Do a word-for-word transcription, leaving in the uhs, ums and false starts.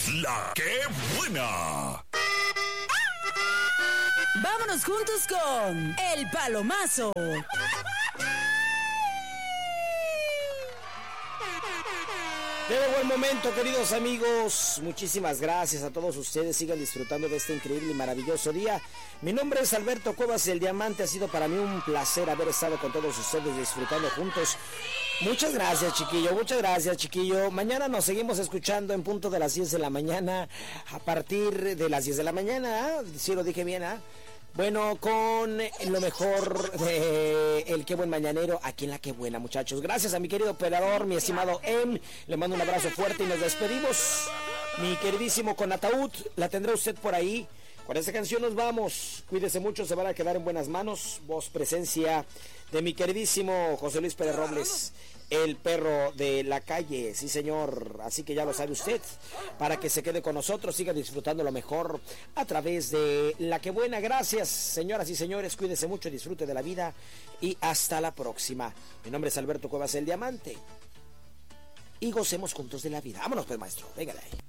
La que buena. Vámonos juntos con El Palomazo. De buen momento, queridos amigos. Muchísimas gracias a todos ustedes. Sigan disfrutando de este increíble y maravilloso día. Mi nombre es Alberto Cuevas, el Diamante. Ha sido para mí un placer haber estado con todos ustedes disfrutando juntos. Muchas gracias, chiquillo. Muchas gracias, chiquillo. Mañana nos seguimos escuchando en punto de las diez de la mañana. A partir de las diez de la mañana. ¿eh? Si lo dije bien, ¿ah? ¿eh? Bueno, con lo mejor de El Qué Buen Mañanero, aquí en La Qué Buena, muchachos. Gracias a mi querido operador, mi estimado Em. Le mando un abrazo fuerte y nos despedimos. Mi queridísimo Con Ataúd, la tendrá usted por ahí. Con esta canción nos vamos. Cuídese mucho, se van a quedar en buenas manos. Voz, presencia de mi queridísimo José Luis Pérez Robles, el perro de la calle, sí señor, así que ya lo sabe usted, para que se quede con nosotros, siga disfrutando lo mejor a través de La Que Buena. Gracias, señoras y señores, cuídese mucho, disfrute de la vida y hasta la próxima. Mi nombre es Alberto Cuevas, el Diamante, y gocemos juntos de la vida. Vámonos pues, maestro, véngale ahí.